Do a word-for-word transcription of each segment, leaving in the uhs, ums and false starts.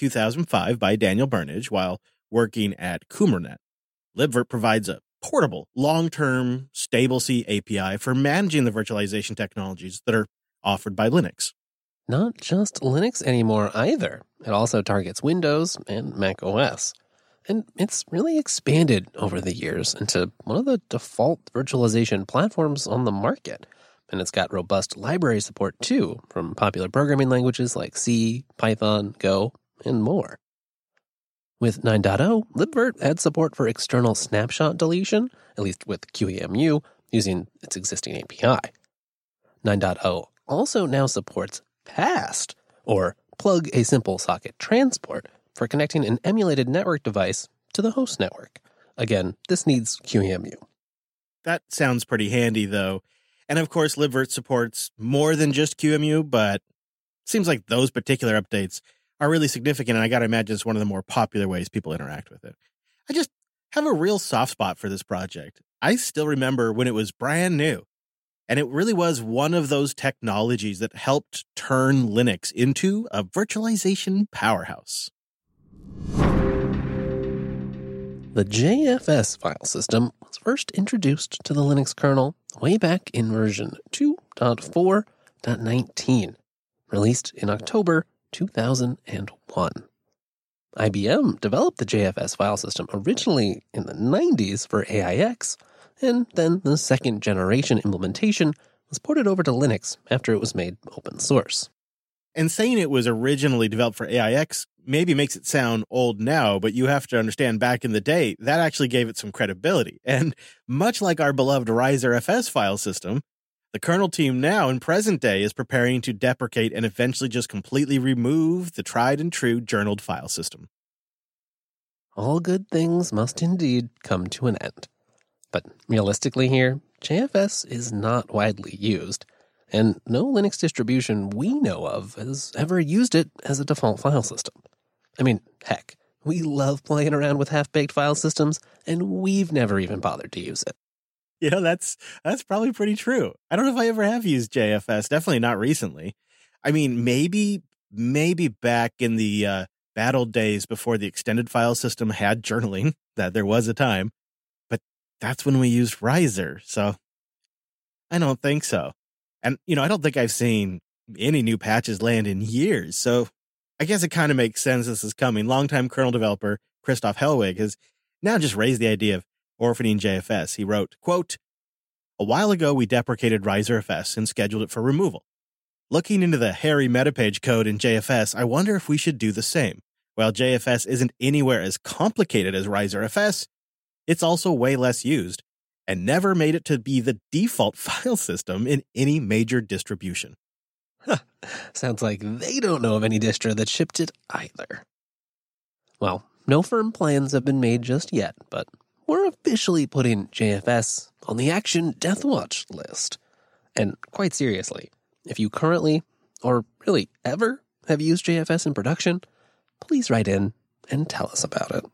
two thousand five by Daniel Burnage while working at Kubernetes. libvirt provides a portable, long-term, stable C A P I for managing the virtualization technologies that are offered by Linux. Not just Linux anymore either. It also targets Windows and Mac O S. And it's really expanded over the years into one of the default virtualization platforms on the market. And it's got robust library support too, from popular programming languages like C, Python, Go, and more. With nine point oh, libvirt adds support for external snapshot deletion, at least with Q E M U, using its existing A P I. nine point oh also now supports PAST, or Plug a Simple Socket Transport, for connecting an emulated network device to the host network. Again, this needs Q E M U. That sounds pretty handy, though. And of course, libvirt supports more than just Q E M U, but it seems like those particular updates are really significant, and I got to imagine it's one of the more popular ways people interact with it. I just have a real soft spot for this project. I still remember when it was brand new, and it really was one of those technologies that helped turn Linux into a virtualization powerhouse. The J F S file system was first introduced to the Linux kernel way back in version two point four point nineteen, released in October two thousand one. I B M developed the J F S file system originally in the nineties for A I X, and then the second generation implementation was ported over to Linux after it was made open source. And saying it was originally developed for A I X maybe makes it sound old now, but you have to understand back in the day, that actually gave it some credibility. And much like our beloved RiserFS file system, the kernel team now in present day is preparing to deprecate and eventually just completely remove the tried and true journaled file system. All good things must indeed come to an end. But realistically here, J F S is not widely used, and no Linux distribution we know of has ever used it as a default file system. I mean, heck, we love playing around with half-baked file systems, and we've never even bothered to use it. You know, that's that's probably pretty true. I don't know if I ever have used J F S, definitely not recently. I mean, maybe, maybe back in the uh, bad old days before the extended file system had journaling, that there was a time, but that's when we used Riser, so I don't think so. And, you know, I don't think I've seen any new patches land in years, so I guess it kind of makes sense this is coming. Longtime kernel developer Christoph Hellwig has now just raised the idea of orphaning J F S. He wrote, quote, "A while ago, we deprecated RiserFS and scheduled it for removal. Looking into the hairy metapage code in J F S, I wonder if we should do the same. While J F S isn't anywhere as complicated as RiserFS, it's also way less used and never made it to be the default file system in any major distribution." Huh. Sounds like they don't know of any distro that shipped it either. Well, no firm plans have been made just yet, but we're officially putting J F S on the Action Death Watch list. And quite seriously, if you currently, or really ever, have used J F S in production, please write in and tell us about it.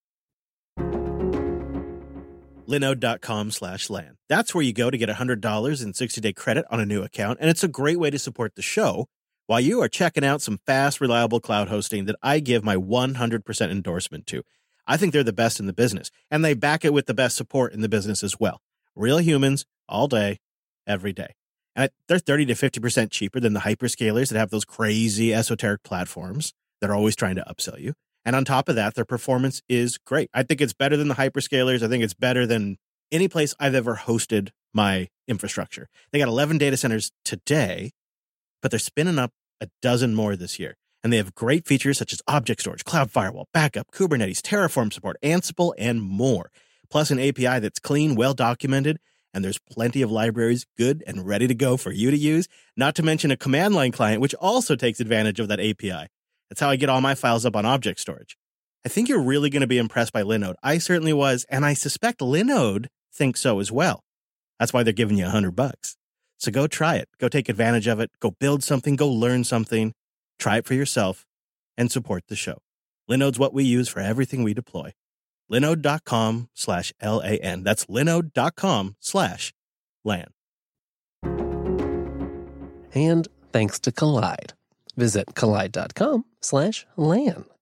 Linode.com slash LAN. That's where you go to get one hundred dollars in sixty-day credit on a new account, and it's a great way to support the show while you are checking out some fast, reliable cloud hosting that I give my one hundred percent endorsement to. I think they're the best in the business, and they back it with the best support in the business as well. Real humans, all day, every day. And they're thirty to fifty percent cheaper than the hyperscalers that have those crazy esoteric platforms that are always trying to upsell you. And on top of that, their performance is great. I think it's better than the hyperscalers. I think it's better than any place I've ever hosted my infrastructure. They got eleven data centers today, but they're spinning up a dozen more this year. And they have great features such as object storage, cloud firewall, backup, Kubernetes, Terraform support, Ansible, and more. Plus an A P I that's clean, well-documented, and there's plenty of libraries good and ready to go for you to use, not to mention a command line client, which also takes advantage of that A P I. That's how I get all my files up on object storage. I think you're really going to be impressed by Linode. I certainly was, and I suspect Linode thinks so as well. That's why they're giving you a hundred bucks. So go try it. Go take advantage of it. Go build something. Go learn something. Try it for yourself and support the show. Linode's what we use for everything we deploy. Linode.com slash L-A-N. That's linode.com slash LAN. And thanks to Kolide. Visit kolide.com slash LAN.